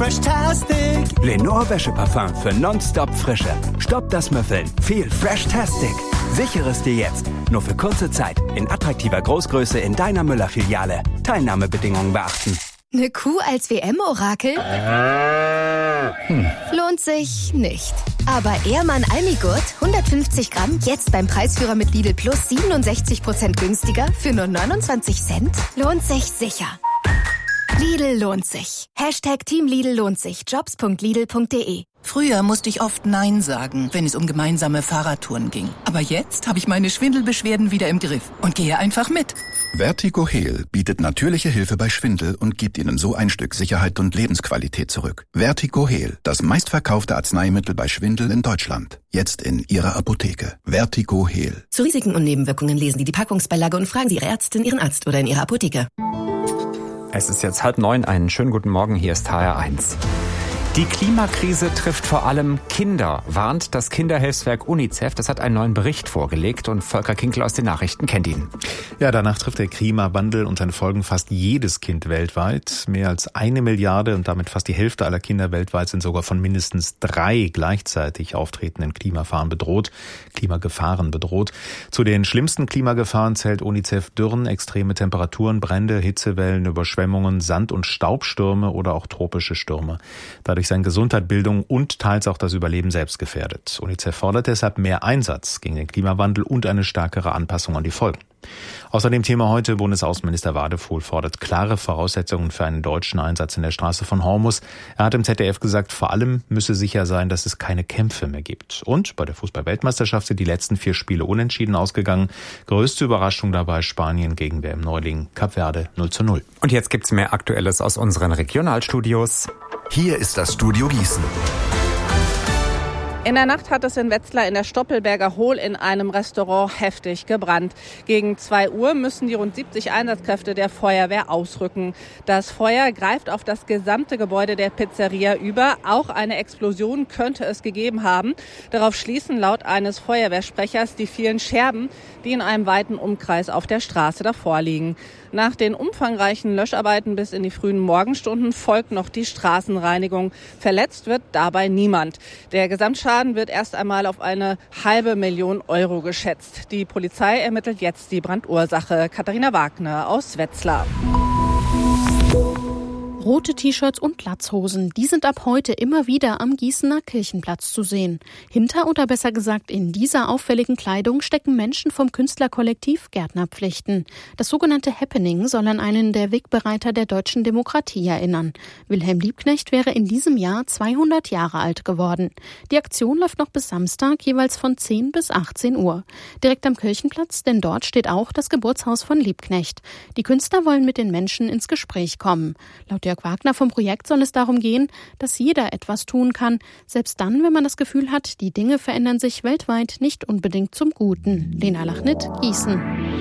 Freshtastic! Lenore Wäscheparfum für nonstop Frische. Stopp das Müffeln. Viel Freshtastic. Sichere es dir jetzt. Nur für kurze Zeit. In attraktiver Großgröße in deiner Müller-Filiale. Teilnahmebedingungen beachten. Eine Kuh als WM-Orakel? Lohnt sich nicht. Aber Ehrmann Almigurt, 150 Gramm, jetzt beim Preisführer mit Lidl Plus 67% günstiger für nur 29 Cent? Lohnt sich sicher. Lidl lohnt sich. Team Lidl lohnt sich. Jobs.lidl.de. Früher musste ich oft Nein sagen, wenn es um gemeinsame Fahrradtouren ging. Aber jetzt habe ich meine Schwindelbeschwerden wieder im Griff und gehe einfach mit. Vertigo Heal bietet natürliche Hilfe bei Schwindel und gibt Ihnen so ein Stück Sicherheit und Lebensqualität zurück. Vertigo Heal, das meistverkaufte Arzneimittel bei Schwindel in Deutschland. Jetzt in Ihrer Apotheke. Vertigo Heal. Zu Risiken und Nebenwirkungen lesen Sie die Packungsbeilage und fragen Sie Ihre Ärztin, Ihren Arzt oder in Ihrer Apotheke. Es ist jetzt 8:30, einen schönen guten Morgen, hier ist HR1. Die Klimakrise trifft vor allem Kinder, warnt das Kinderhilfswerk UNICEF. Das hat einen neuen Bericht vorgelegt und Volker Kinkel aus den Nachrichten kennt ihn. Ja, danach trifft der Klimawandel und seine Folgen fast jedes Kind weltweit. Mehr als 1 Milliarde und damit fast die Hälfte aller Kinder weltweit sind sogar von mindestens 3 gleichzeitig auftretenden Klimagefahren bedroht. Zu den schlimmsten Klimagefahren zählt UNICEF Dürren, extreme Temperaturen, Brände, Hitzewellen, Überschwemmungen, Sand- und Staubstürme oder auch tropische Stürme. Dadurch seien Gesundheit, Bildung und teils auch das Überleben selbst gefährdet. UNICEF fordert deshalb mehr Einsatz gegen den Klimawandel und eine stärkere Anpassung an die Folgen. Außerdem Thema heute, Bundesaußenminister Wadefuhl fordert klare Voraussetzungen für einen deutschen Einsatz in der Straße von Hormuz. Er hat im ZDF gesagt, vor allem müsse sicher sein, dass es keine Kämpfe mehr gibt. Und bei der Fußball-Weltmeisterschaft sind die letzten 4 Spiele unentschieden ausgegangen. Größte Überraschung dabei Spanien gegen WM-Neuling Kap Verde 0:0. Und jetzt gibt's mehr Aktuelles aus unseren Regionalstudios. Hier ist das Studio Gießen. In der Nacht hat es in Wetzlar in der Stoppelberger Hohl in einem Restaurant heftig gebrannt. Gegen 2 Uhr müssen die rund 70 Einsatzkräfte der Feuerwehr ausrücken. Das Feuer greift auf das gesamte Gebäude der Pizzeria über. Auch eine Explosion könnte es gegeben haben. Darauf schließen laut eines Feuerwehrsprechers die vielen Scherben, die in einem weiten Umkreis auf der Straße davor liegen. Nach den umfangreichen Löscharbeiten bis in die frühen Morgenstunden folgt noch die Straßenreinigung. Verletzt wird dabei niemand. Der Gesamtschaden wird erst einmal auf eine $500.000 Euro geschätzt. Die Polizei ermittelt jetzt die Brandursache. Katharina Wagner aus Wetzlar. Rote T-Shirts und Latzhosen, die sind ab heute immer wieder am Gießener Kirchenplatz zu sehen. Hinter oder besser gesagt in dieser auffälligen Kleidung stecken Menschen vom Künstlerkollektiv Gärtnerpflichten. Das sogenannte Happening soll an einen der Wegbereiter der deutschen Demokratie erinnern. Wilhelm Liebknecht wäre in diesem Jahr 200 Jahre alt geworden. Die Aktion läuft noch bis Samstag, jeweils von 10 bis 18 Uhr. Direkt am Kirchenplatz, denn dort steht auch das Geburtshaus von Liebknecht. Die Künstler wollen mit den Menschen ins Gespräch kommen. Laut Jörg Wagner vom Projekt soll es darum gehen, dass jeder etwas tun kann, selbst dann, wenn man das Gefühl hat, die Dinge verändern sich weltweit nicht unbedingt zum Guten. Lena Lachnit, Gießen.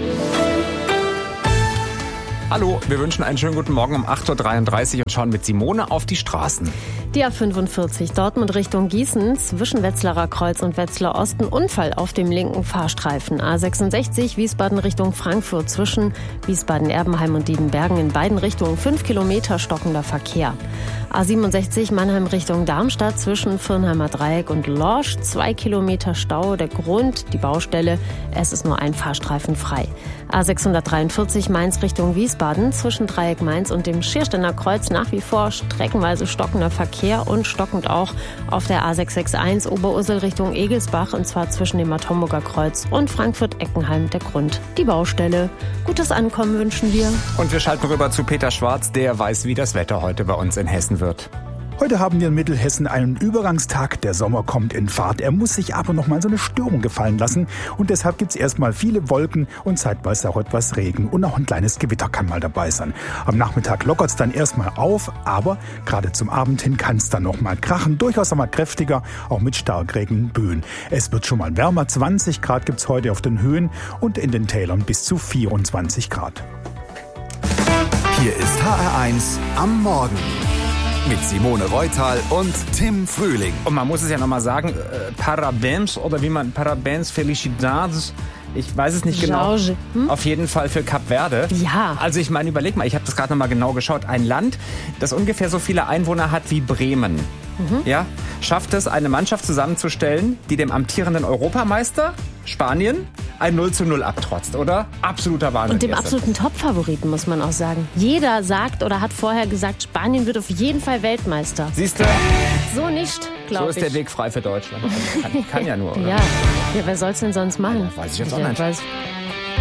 Hallo, wir wünschen einen schönen guten Morgen um 8:33 Uhr und schauen mit Simone auf die Straßen. Die A45 Dortmund Richtung Gießen, zwischen Wetzlarer Kreuz und Wetzlar Osten, Unfall auf dem linken Fahrstreifen. A66 Wiesbaden Richtung Frankfurt, zwischen Wiesbaden-Erbenheim und Diedenbergen in beiden Richtungen 5 Kilometer stockender Verkehr. A67 Mannheim Richtung Darmstadt, zwischen Firnheimer Dreieck und Lorsch 2 Kilometer Stau. Der Grund, die Baustelle, es ist nur ein Fahrstreifen frei. A643 Mainz Richtung Wiesbaden, zwischen Dreieck Mainz und dem Schiersteiner Kreuz nach wie vor streckenweise stockender Verkehr und stockend auch auf der A661 Oberursel Richtung Egelsbach, und zwar zwischen dem Bad Homburger Kreuz und Frankfurt-Eckenheim. Der Grund, die Baustelle. Gutes Ankommen wünschen wir. Und wir schalten rüber zu Peter Schwarz, der weiß, wie das Wetter heute bei uns in Hessen wird. Heute haben wir in Mittelhessen einen Übergangstag. Der Sommer kommt in Fahrt. Er muss sich aber noch mal so eine Störung gefallen lassen. Und deshalb gibt es erstmal viele Wolken und zeitweise auch etwas Regen. Und auch ein kleines Gewitter kann mal dabei sein. Am Nachmittag lockert es dann erstmal auf. Aber gerade zum Abend hin kann es dann noch mal krachen. Durchaus einmal kräftiger, auch mit Starkregenböen. Es wird schon mal wärmer. 20 Grad gibt es heute auf den Höhen und in den Tälern bis zu 24 Grad. Hier ist HR1 am Morgen. Mit Simone Reutal und Tim Frühling. Und man muss es ja nochmal sagen, Parabéns oder wie man Parabéns, Felicidades. Ich weiß es nicht genau. Auf jeden Fall für Kap Verde. Ja. Also ich meine, überleg mal, ich habe das gerade nochmal genau geschaut. Ein Land, das ungefähr so viele Einwohner hat wie Bremen. Ja, schafft es, eine Mannschaft zusammenzustellen, die dem amtierenden Europameister Spanien ein 0:0 abtrotzt, oder? Absoluter Wahnsinn. Und dem absoluten Top-Favoriten, muss man auch sagen. Jeder sagt oder hat vorher gesagt, Spanien wird auf jeden Fall Weltmeister. Siehst du? So nicht, glaube ich. So ist der Weg frei für Deutschland. Kann ja nur, oder? Ja, wer soll's denn sonst machen? Weiß ich jetzt auch nicht.